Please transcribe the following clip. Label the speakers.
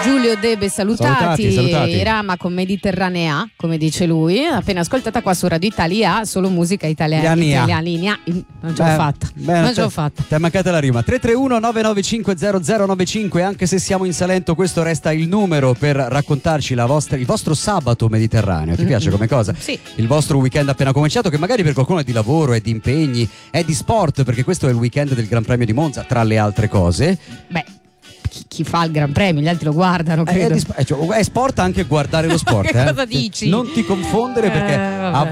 Speaker 1: Giulio Debe salutati.
Speaker 2: Salutati.
Speaker 1: Irama con Mediterranea, come dice lui, appena ascoltata qua su Radio Italia, solo musica italiana. Non ce l'ho fatta. Non ce l'ho fatta.
Speaker 2: Ti è mancata la rima. 331 995 0095. Anche se siamo in Salento, questo resta il numero per raccontarci il vostro sabato mediterraneo. Ti piace come cosa?
Speaker 1: Sì.
Speaker 2: Il vostro weekend appena cominciato, che magari per qualcuno è di lavoro, è di impegni, è di sport, perché questo è il weekend del Gran Premio di Monza, tra le altre cose.
Speaker 1: Beh, chi fa il Gran Premio, gli altri lo guardano, credo.
Speaker 2: È sport anche guardare lo sport.
Speaker 1: Cosa dici?
Speaker 2: Non ti confondere, perché
Speaker 1: vabbè.
Speaker 2: a